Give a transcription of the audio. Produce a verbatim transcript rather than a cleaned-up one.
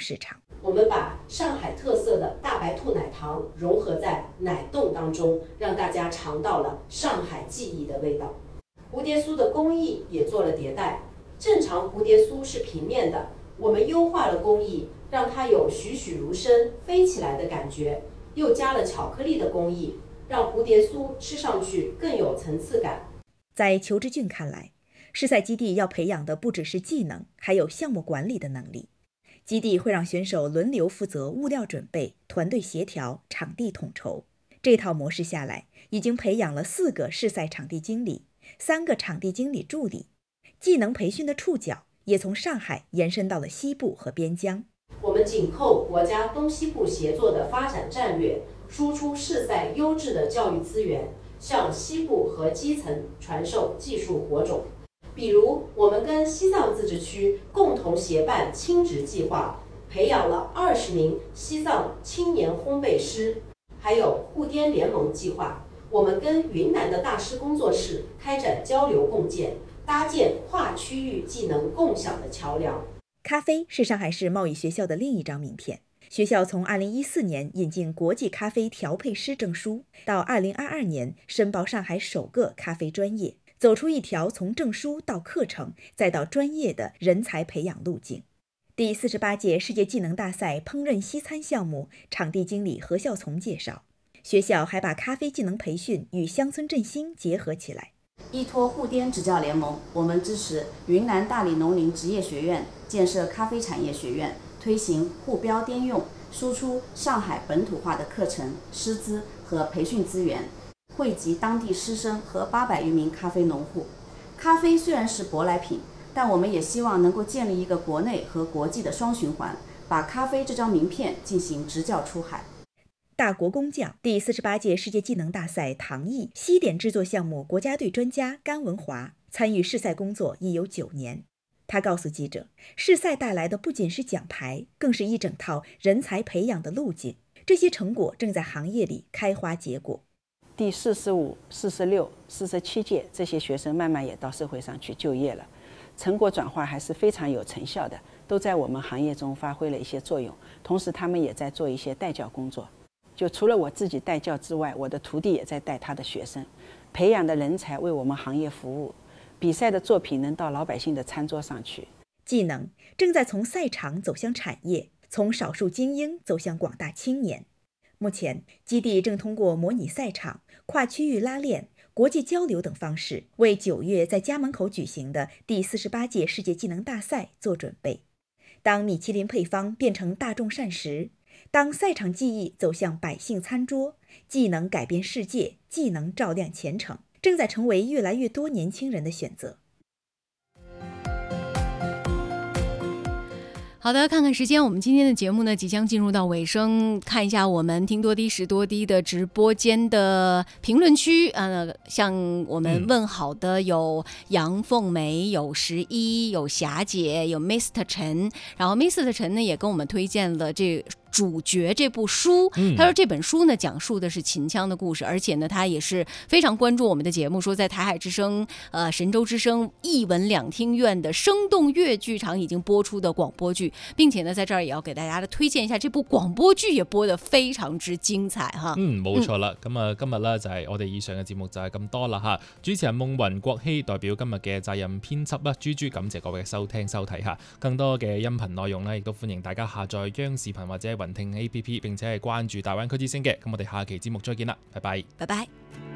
市场。 我们把上海特色的大白兔奶糖融合在奶冻当中，让大家尝到了上海记忆的味道。蝴蝶酥的工艺也做了迭代，正常蝴蝶酥是平面的，我们优化了工艺，让它有栩栩如生飞起来的感觉，又加了巧克力的工艺，让蝴蝶酥吃上去更有层次感。 在裘之俊看来，世赛基地要培养的不只是技能，还有项目管理的能力。基地会让选手轮流负责物料准备、团队协调、场地统筹。这套模式下来，已经培养了四个世赛场地经理、三个场地经理助理。技能培训的触角也从上海延伸到了西部和边疆。 我们紧扣国家东西部协作的发展战略，输出世赛优质的教育资源，向西部和基层传授技术火种。比如，我们跟西藏自治区共同协办亲职计划，培养了二十名西藏青年烘焙师，还有互滇联盟计划，我们跟云南的大师工作室开展交流共建，搭建跨区域技能共享的桥梁。 咖啡是上海市贸易学校的另一张名片。学校从二零一四年引进国际咖啡调配师证书，到二零二二年申报上海首个咖啡专业，走出一条从证书到课程再到专业的人才培养路径。第四十八届世界技能大赛烹饪西餐项目场地经理何孝从介绍，学校还把咖啡技能培训与乡村振兴结合起来。 依托互滇职教联盟，我们支持云南大理农林职业学院建设咖啡产业学院，推行互标滇用，输出上海本土化的课程、师资和培训资源，惠及当地师生和八百余名咖啡农户。咖啡虽然是舶来品，但我们也希望能够建立一个国内和国际的双循环，把咖啡这张名片进行执教出海。 大国工匠第四十八届世界技能大赛糖艺西点制作项目国家队专家甘文华参与试赛工作已有九年。他告诉记者，试赛带来的不仅是奖牌，更是一整套人才培养的路径。这些成果正在行业里开花结果。 第四十五、四十六、四十七届这些学生慢慢也到社会上去就业了，成果转化还是非常有成效的，都在我们行业中发挥了一些作用。同时他们也在做一些带教工作，就除了我自己带教之外，我的徒弟也在带他的学生，培养的人才为我们行业服务，比赛的作品能到老百姓的餐桌上去。 技能正在从赛场走向产业，从少数精英走向广大青年。目前基地正通过模拟赛场、跨区域拉练、国际交流等方式，为九月在家门口举行的第四十八届世界技能大赛做准备。当米其林配方变成大众膳食，当赛场技艺走向百姓餐桌，技能改变世界，技能照亮前程，正在成为越来越多年轻人的选择。 好的，看看时间，我们今天的节目呢即将进入到尾声，看一下我们听多低时多低的直播间的评论区。呃，像我们问好的有杨凤梅，有十一，有霞姐，有 mister 陈，然后 mister 陈呢也跟我们推荐了这主角这部书，他说这本书呢讲述的是秦腔的故事，而且呢他也是非常关注我们的节目，说在台海之声、呃神州之声艺文两厅院的生动粤剧场已經播出的廣播劇，並且呢在這兒也要給大家推薦一下，這部廣播劇也播得非常之精彩哈。 嗯，冇錯啦。咁啊，今日咧就係我哋以上嘅節目就係咁多啦嚇。主持人夢雲國希代表今日嘅責任編輯啦，豬豬感謝各位嘅收聽收睇嚇。更多嘅音頻內容咧，亦都歡迎大家下載央視頻或者雲聽 A P P， 並且係關注大灣區之聲嘅。咁我哋下期節目再見啦，拜拜。 拜拜。